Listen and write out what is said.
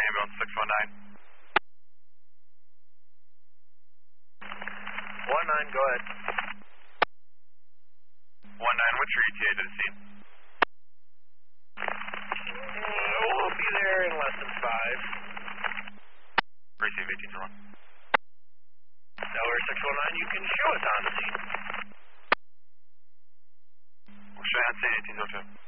ambulance 619. 19, go ahead. 19, what's your ETA to the scene? We'll be there in less than 5. Receive 1801. Delaware 619, you can show us on the scene. We'll show you on scene 1802.